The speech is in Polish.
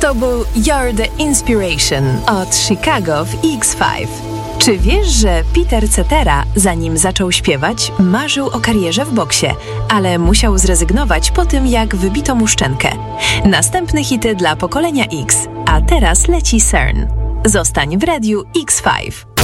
To był You're the Inspiration od Chicago w X5. Czy wiesz, że Peter Cetera, zanim zaczął śpiewać, marzył o karierze w boksie, ale musiał zrezygnować po tym, jak wybito mu szczękę? Następne hity dla pokolenia X, a teraz leci CERN. Zostań w radiu X5.